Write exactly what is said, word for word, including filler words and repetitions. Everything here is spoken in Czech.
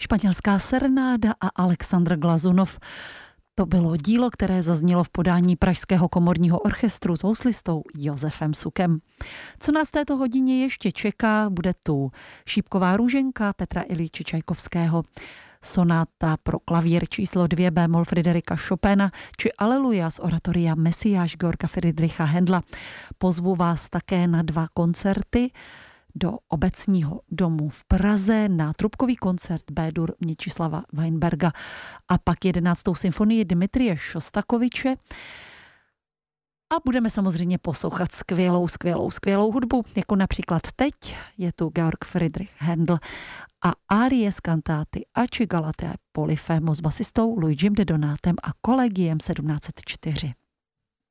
Španělská serenáda a Alexandr Glazunov. To bylo dílo, které zaznělo v podání Pražského komorního orchestru s houslistou Josefem Sukem. Co nás v této hodině ještě čeká, bude tu Šípková růženka Petra Iljiče Čajkovského, sonáta pro klavír číslo dvě bémol Friderika Chopina či Aleluja z oratoria Mesiáš Georga Friedricha Händla. Pozvu vás také na dva koncerty do Obecního domu v Praze na trubkový koncert B-dur Měčislava Weinberga a pak jedenáctou symfonii Dmitrije Šostakoviče. A budeme samozřejmě poslouchat skvělou, skvělou, skvělou hudbu, jako například teď je tu Georg Friedrich Händel a árie z kantáty Aci Galatea Polyphémo s basistou Luigim de Donatem a Collegiem sedmnáct set čtyři.